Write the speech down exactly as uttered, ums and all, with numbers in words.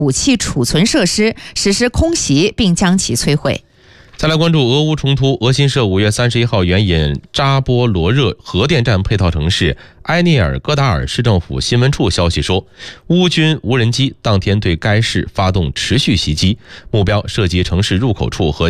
武器储存设施，实施空袭并将其摧毁。 再来关注俄乌冲突，俄新社五月三十一号援引扎波罗热核电站配套城市埃涅尔戈达尔市政府新闻处消息说，乌军无人机当天对该市发动持续袭击，目标涉及城市入口处和